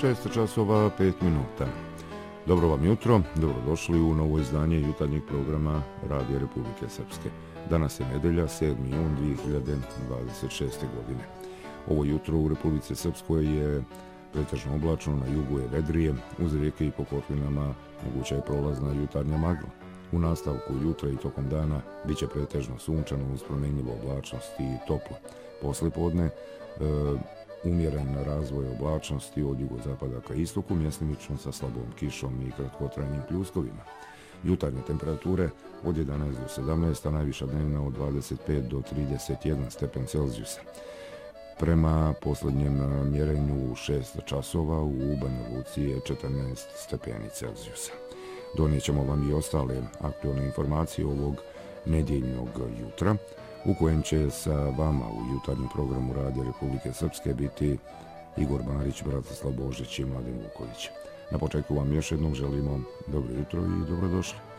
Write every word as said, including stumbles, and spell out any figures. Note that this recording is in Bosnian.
šest časova pet minuta. Dobro vam jutro, dobrodošli u novo izdanje jutarnjeg programa Radija Republike Srpske. Danas je nedelja, sedmi jun dvije hiljade dvadeset šeste. godine. Ovo jutro u Republici Srpskoj je pretežno oblačno, na jugu je vedrije, uz rijeke i po kotlinama moguća je prolazna jutarnja magla. U nastavku jutra i tokom dana bit će pretežno sunčano uz promjenjivu oblačnost i toplo. Poslijepodne e, umjeren razvoj oblačnosti od jugozapada ka istoku, mjestimično sa slabom kišom i kratkotrajnim pljuskovima. Jutarnje temperature od jedanaest do sedamnaest, a najviša dnevna od dvadeset pet do trideset jedan stepen Celzijusa. Prema posljednjem mjerenju u šest časova u Banja Luci je četrnaest stepeni Celzijusa. Donijet ćemo vam i ostale aktualne informacije ovog nedjeljnog jutra, u kojem će sa vama u jutarnjem programu Radija Republike Srpske biti Igor Barić, Bratislav Božić i Mladen Vuković. Na početku vam još jednom želimo dobro jutro i dobrodošli.